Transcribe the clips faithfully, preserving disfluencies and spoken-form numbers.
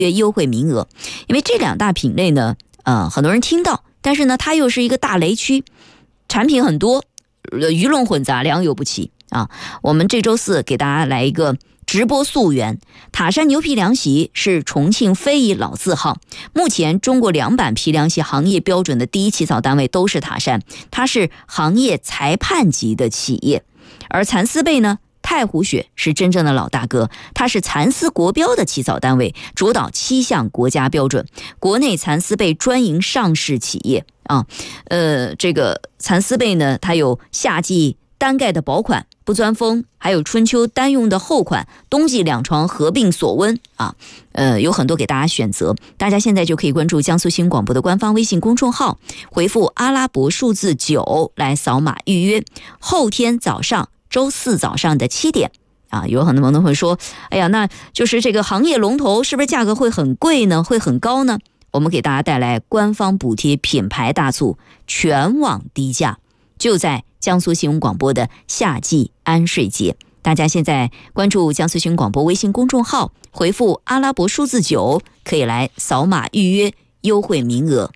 约优惠名额。因为这两大品类呢，呃，很多人听到，但是呢，它又是一个大雷区，产品很多，鱼龙混杂，良莠不齐啊。我们这周四给大家来一个直播溯源。塔山牛皮凉席是重庆非遗老字号，目前中国两版皮凉席行业标准的第一起草单位都是塔山，它是行业裁判级的企业。而蚕丝被呢，太湖雪是真正的老大哥，它是蚕丝国标的起草单位，主导七项国家标准，国内蚕丝被专营上市企业啊。呃，这个蚕丝被呢，它有夏季单盖的薄款不钻风，还有春秋单用的厚款，冬季两床合并锁温啊，呃，有很多给大家选择。大家现在就可以关注江苏新闻广播的官方微信公众号，回复阿拉伯数字九来扫码预约。后天早上，周四早上的七点啊，有很多朋友会说，哎呀，那就是这个行业龙头是不是价格会很贵呢？会很高呢？我们给大家带来官方补贴品牌大促，全网低价，就在江苏新闻广播的夏季安睡节。大家现在关注江苏新闻广播微信公众号，回复阿拉伯数字九，可以来扫码预约优惠名额。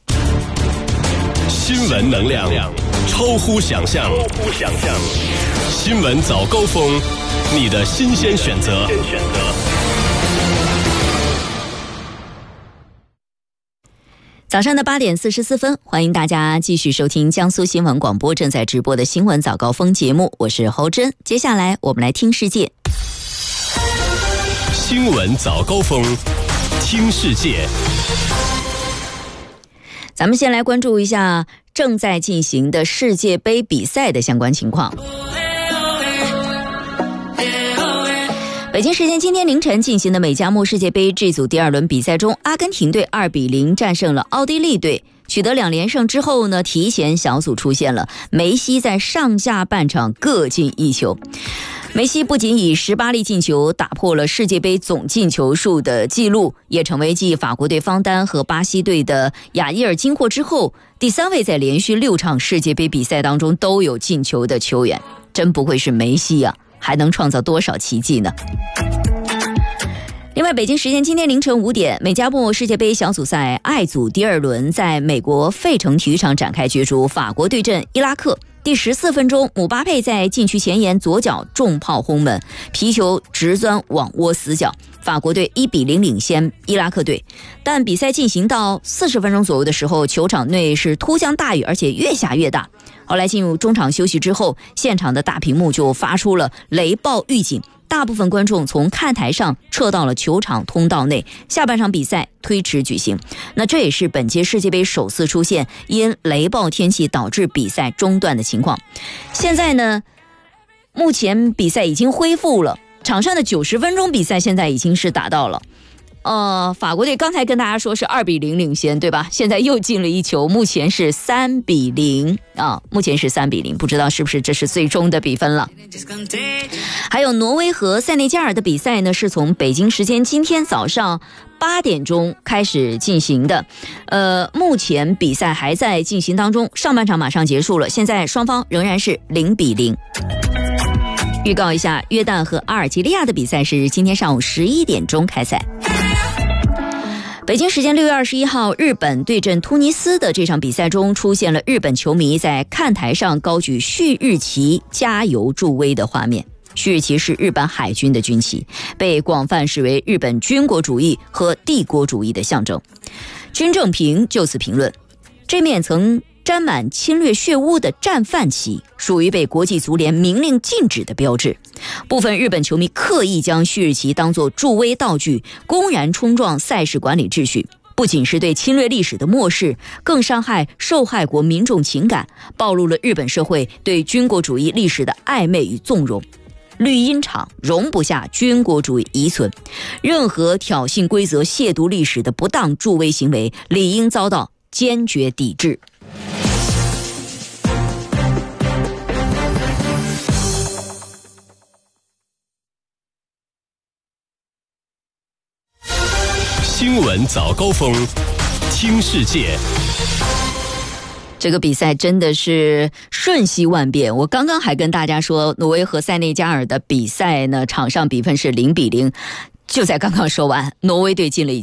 新闻能量超乎想象，新闻早高峰，你的新鲜选择。 早上的八点四十四分，欢迎大家继续收听江苏新闻广播正在直播的新闻早高峰节目，我是侯真。接下来我们来听世界。 新闻早高峰，听世界。 咱们先来关注一下正在进行的世界杯比赛的相关情况。北京时间今天凌晨进行的美加墨世界杯 G 组第二轮比赛中，阿根廷队二比零战胜了奥地利队，取得两连胜之后呢，提前小组出现了。梅西在上下半场各进一球。梅西不仅以十八粒进球打破了世界杯总进球数的记录，也成为继法国队方丹和巴西队的亚伊尔金霍之后，第三位在连续六场世界杯比赛当中都有进球的球员。真不愧是梅西啊，还能创造多少奇迹呢？另外，北京时间今天凌晨五点，美加墨世界杯小组赛 I 组第二轮在美国费城体育场展开角逐，法国对阵伊拉克。第十四分钟，姆巴佩在禁区前沿左脚重炮轰门，皮球直钻网窝死角，法国队一比零领先伊拉克队。但比赛进行到四十分钟左右的时候，球场内是突降大雨，而且越下越大。后来进入中场休息之后，现场的大屏幕就发出了雷暴预警，大部分观众从看台上撤到了球场通道内，下半场比赛推迟举行。那这也是本届世界杯首次出现因雷暴天气导致比赛中断的情况。现在呢，目前比赛已经恢复了，场上的九十分钟比赛现在已经是打到了。呃，法国队刚才跟大家说是二比零领先，对吧？现在又进了一球，目前是三比零啊，目前是三比零，不知道是不是这是最终的比分了。还有挪威和塞内加尔的比赛呢，是从北京时间今天早上八点钟开始进行的。呃，目前比赛还在进行当中，上半场马上结束了，现在双方仍然是零比零。预告一下，约旦和阿尔及利亚的比赛是今天上午十一点钟开赛。北京时间六月二十一号，日本对阵突尼斯的这场比赛中，出现了日本球迷在看台上高举旭日旗加油助威的画面。旭日旗是日本海军的军旗，被广泛视为日本军国主义和帝国主义的象征。军政平就此评论，这面曾沾满侵略血污的战犯旗属于被国际足联明令禁止的标志。部分日本球迷刻意将旭日旗当作助威道具，公然冲撞赛事管理秩序，不仅是对侵略历史的漠视，更伤害受害国民众情感，暴露了日本社会对军国主义历史的暧昧与纵容。绿茵场容不下军国主义遗存，任何挑衅规则、亵渎历史的不当助威行为，理应遭到坚决抵制。 新闻早高峰，听世界。 这个比赛真的是瞬息万变，我刚刚还跟大家说挪威和塞内加尔的比赛呢，场上比分是零比零，就在刚刚说完，挪威队进了一球。